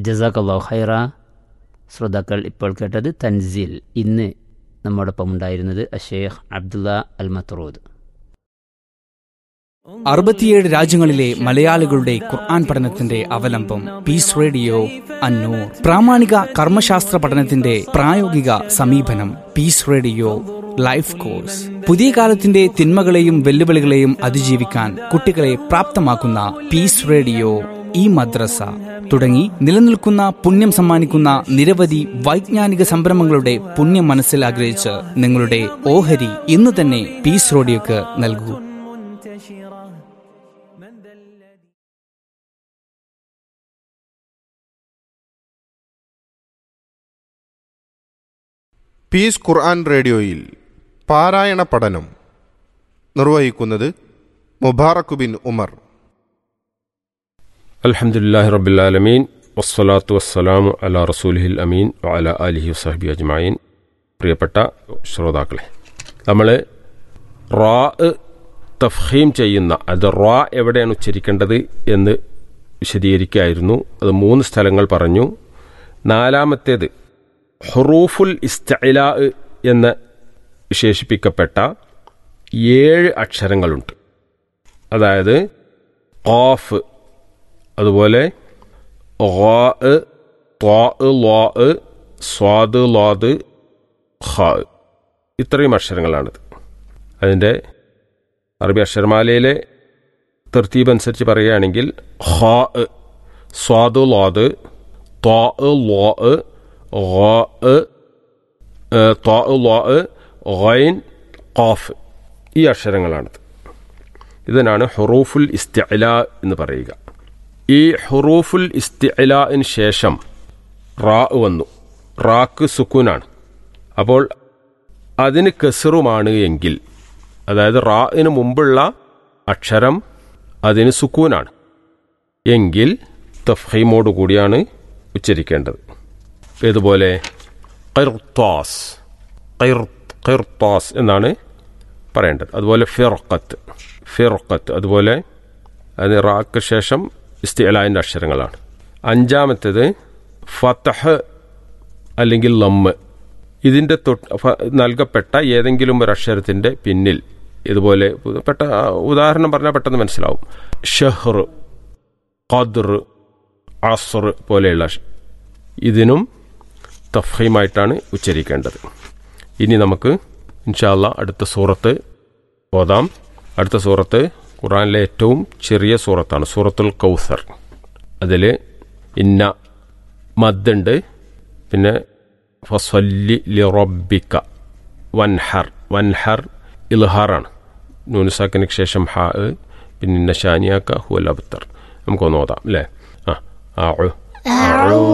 ജസാക്കല്ലാഹു ഖൈറ. ശ്രോതാക്കൾ ഇപ്പോൾ കേട്ടത് തൻസീൽ. ഇന്ന് നമ്മോടൊപ്പം ഉണ്ടായിരുന്നത് അഷേഖ് അബ്ദുള്ള അൽ മത്രൂദ്. 67 രാജ്യങ്ങളിലെ മലയാളികളുടെ ഖുർആൻ പഠനത്തിന്റെ അവലംബം പീസ് റേഡിയോ അന്നൂർ. പ്രാമാണിക കർമ്മശാസ്ത്ര പഠനത്തിന്റെ പ്രായോഗിക സമീപനം പീസ് റേഡിയോ ലൈഫ് കോഴ്സ്. പുതിയ കാലത്തിന്റെ തിന്മകളെയും വെല്ലുവിളികളെയും അതിജീവിക്കാൻ കുട്ടികളെ പ്രാപ്തമാക്കുന്ന പീസ് റേഡിയോ ഈ മദ്രസ തുടങ്ങി നിലനിൽക്കുന്ന പുണ്യം സമ്മാനിക്കുന്ന നിരവധി വൈജ്ഞാനിക സംരംഭങ്ങളുടെ പുണ്യം മനസ്സിൽ ആഗ്രഹിച്ച് നിങ്ങളുടെ ഓഹരി ഇന്ന് തന്നെ പീസ് റേഡിയോക്ക് നൽകൂ. പീസ് ഖുർആൻ റേഡിയോയിൽ പാരായണ പഠനം നിർവഹിക്കുന്നത് മുബാറക് ബിൻ ഉമർ. അൽഹംദുലില്ലാഹി റബ്ബിൽ ആലമീൻ വസ്സലാത്തു വസ്സലാമു അലാ റസൂലിഹിൽ അമീൻ വഅലാ ആലിഹി വസഹ്ബിഹി അജ്മഈൻ. പ്രിയപ്പെട്ട ശ്രോതാക്കളെ, നമ്മൾ റാ തഫ്ഖീം ചെയ്യുന്ന അത് റാ എവിടെയാണ് ഉച്ചരിക്കേണ്ടത് എന്ന് വിശദീകരിക്കുകയായിരുന്നു. അത് 3 സ്ഥലങ്ങൾ പറഞ്ഞു. 4-ാമത്തേത് ഹുറൂഫുൽ ഇസ്തിഅലാ എന്ന് വിശേഷിപ്പിക്കപ്പെട്ട 7 അക്ഷരങ്ങളുണ്ട്. അതായത് ഖാഫ്, അതുപോലെ ഖാ, ത്വാ, ളാ, സ്വാദ്, ലാദ്, ഖാ. ഇത്രയും അക്ഷരങ്ങളാണിത്. അതിൻ്റെ അറബി അക്ഷരമാലയിലെ തർത്തീബ് അനുസരിച്ച് പറയുകയാണെങ്കിൽ ഖാ, സ്വാദ്, ലാദ്, ത്വാ, ളാ, ഖാ, ത്വാ, ളാ, ഖൈൻ, ഖാഫ്. ഈ അക്ഷരങ്ങളാണിത്. ഇതിനാണ് ഹുറൂഫുൽ ഇസ്തിഅലാ എന്ന് പറയുക. ഈ ഹുറൂഫുൽ ഇസ്തിഅലാഇന് ശേഷം റാ വന്നു. റാക്ക് സുക്കൂനാണ്. അപ്പോൾ അതിന് കസ്റുമാണ് എങ്കിൽ, അതായത് റാഇന് മുമ്പുള്ള അക്ഷരം അതിന് സുക്കൂനാണ് എങ്കിൽ തഫ്ഖീമോട് കൂടിയാണ് ഉച്ചരിക്കേണ്ടത്. ഇതുപോലെ ഖിർത്താസ്, ഖിർത്താസ് എന്നാണ് പറയേണ്ടത്. അതുപോലെ ഫിർഖത്ത്, ഫിർഖത്ത്. അതുപോലെ അതിന് റാക്ക് ശേഷം ഇസ്തിഅലാഇൻ്റെ അക്ഷരങ്ങളാണ്. 5-ാമത്തേത് ഫതഹ് അല്ലെങ്കിൽ ലമ്മ്. ഇതിൻ്റെ നൽകപ്പെട്ട ഏതെങ്കിലും ഒരു അക്ഷരത്തിൻ്റെ പിന്നിൽ ഇതുപോലെ ഉദാഹരണം പറഞ്ഞാൽ പെട്ടെന്ന് മനസ്സിലാവും. ഷഹ്ർ, ഖദ്ർ, അസ്ർ പോലെയുള്ള ഇതിനും തഫ്ഖീമായിട്ടാണ് ഉച്ചരിക്കേണ്ടത്. ഇനി നമുക്ക് ഇൻഷാ അല്ലാഹ് അടുത്ത സൂറത്ത് ഓതാം. അടുത്ത സൂറത്ത് ഖുർആനിലെ ഏറ്റവും ചെറിയ സൂറത്താണ്, സൂറത്തുൽ കൗസർ. അതിൽ ഇന്ന മദ്ദുണ്ട്, പിന്നെ ഫസ്വല്ലി ലിറബ്ബിക, വൻഹർ. വൻഹർ ഇൽഹാറാണ്. നൂനുസാക്കിന് ശേഷം ഹാ, പിന്നെ ഇന്ന ഷാനിയാക്ക ഹുവൽ അബ്തർ. നമുക്കൊന്ന് ഓതാം അല്ലേ?